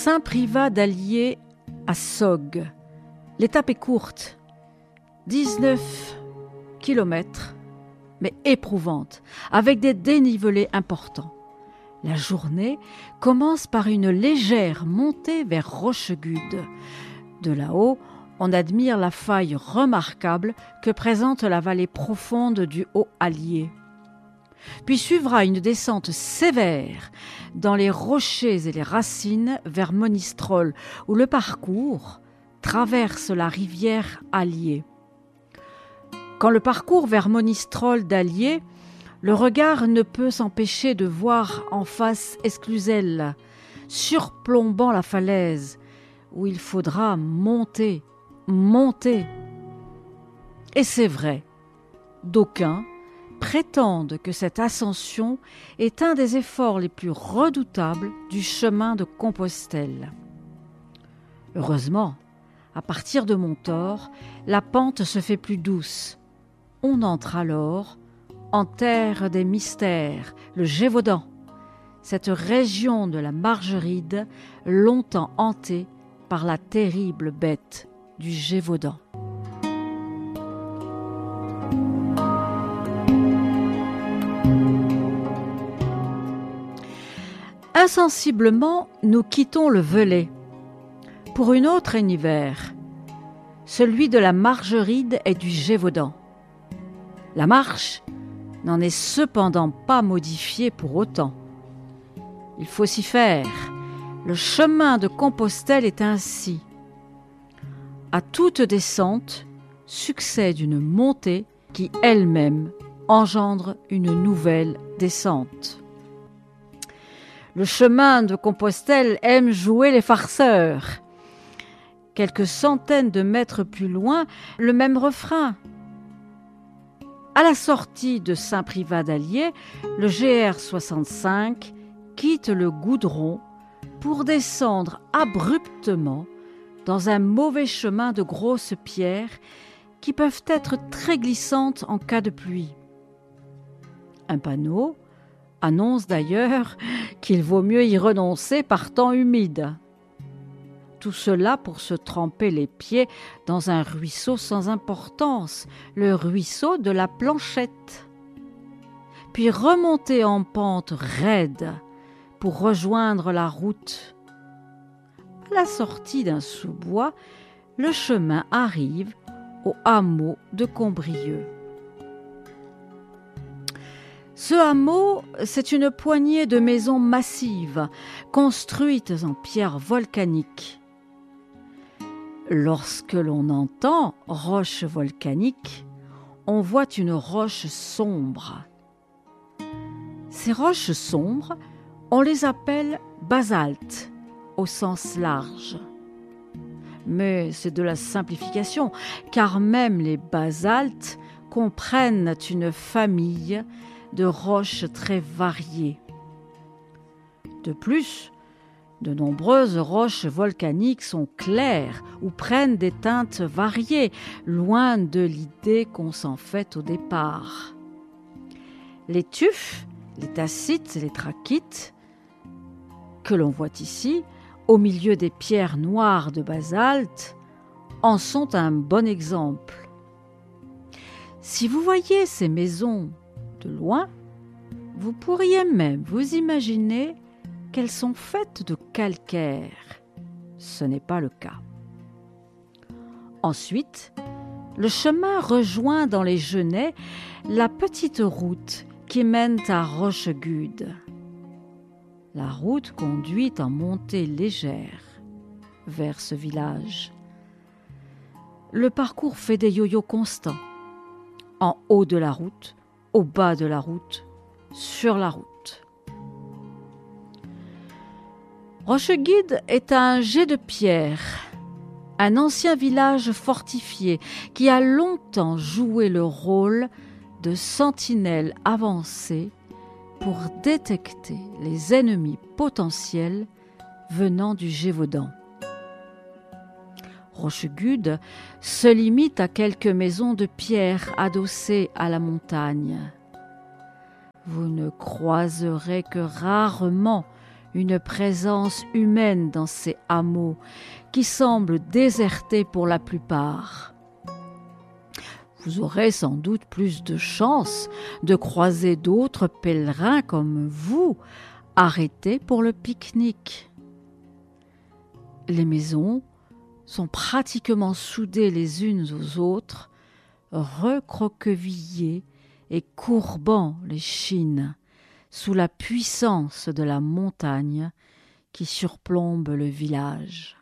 Saint-Privat d'Allier à Sogg. L'étape est courte, 19 km, mais éprouvante, avec des dénivelés importants. La journée commence par une légère montée vers Rochegude. De là-haut, on admire la faille remarquable que présente la vallée profonde du Haut-Allier. Puis suivra une descente sévère dans les rochers et les racines vers Monistrol, où le parcours traverse la rivière Allier. Quand le parcours vers Monistrol d'Allier, le regard ne peut s'empêcher de voir en face Esclusel, surplombant la falaise, où il faudra monter. Et c'est vrai, d'aucuns prétendent que cette ascension est un des efforts les plus redoutables du chemin de Compostelle. Heureusement, à partir de Montor, la pente se fait plus douce. On entre alors en terre des mystères, le Gévaudan, cette région de la Margeride longtemps hantée par la terrible bête du Gévaudan. Insensiblement, nous quittons le Velay pour une autre univers, celui de la Margeride et du Gévaudan. La marche n'en est cependant pas modifiée pour autant. Il faut s'y faire. Le chemin de Compostelle est ainsi. À toute descente succède une montée qui elle-même engendre une nouvelle descente. Le chemin de Compostelle aime jouer les farceurs. Quelques centaines de mètres plus loin, le même refrain. À la sortie de Saint-Privat d'Allier, le GR 65 quitte le goudron pour descendre abruptement dans un mauvais chemin de grosses pierres qui peuvent être très glissantes en cas de pluie. Un panneau annonce d'ailleurs qu'il vaut mieux y renoncer par temps humide. Tout cela pour se tremper les pieds dans un ruisseau sans importance, le ruisseau de la Planchette. Puis remonter en pente raide pour rejoindre la route. À la sortie d'un sous-bois, le chemin arrive au hameau de Combrieux. Ce hameau, c'est une poignée de maisons massives, construites en pierre volcanique. Lorsque l'on entend roche volcanique, on voit une roche sombre. Ces roches sombres, on les appelle basaltes, au sens large. Mais c'est de la simplification, car même les basaltes comprennent une famille de roches très variées. De plus, de nombreuses roches volcaniques sont claires ou prennent des teintes variées, loin de l'idée qu'on s'en fait au départ. Les tufs, les tacites, les trachytes, que l'on voit ici, au milieu des pierres noires de basalte, en sont un bon exemple. Si vous voyez ces maisons de loin, vous pourriez même vous imaginer qu'elles sont faites de calcaire. Ce n'est pas le cas. Ensuite, le chemin rejoint dans les genêts la petite route qui mène à Rochegude. La route conduit en montée légère vers ce village. Le parcours fait des yo-yo constants, en haut de la route, au bas de la route, sur la route. Rochegude est un jet de pierre, un ancien village fortifié qui a longtemps joué le rôle de sentinelle avancée pour détecter les ennemis potentiels venant du Gévaudan. Rochegude se limite à quelques maisons de pierre adossées à la montagne. Vous ne croiserez que rarement une présence humaine dans ces hameaux qui semblent désertés pour la plupart. Vous aurez sans doute plus de chance de croiser d'autres pèlerins comme vous, arrêtés pour le pique-nique. Les maisons sont pratiquement soudées les unes aux autres, recroquevillées et courbant les chines sous la puissance de la montagne qui surplombe le village.